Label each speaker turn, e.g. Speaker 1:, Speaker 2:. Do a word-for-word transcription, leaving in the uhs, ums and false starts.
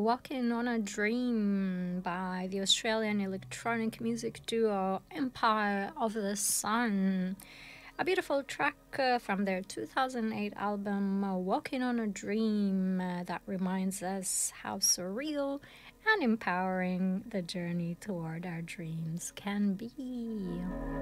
Speaker 1: Walking on a Dream by the Australian electronic music duo Empire of the Sun. A beautiful track uh, from their two thousand eight album uh, Walking on a Dream uh, that reminds us how surreal and empowering the journey toward our dreams can be.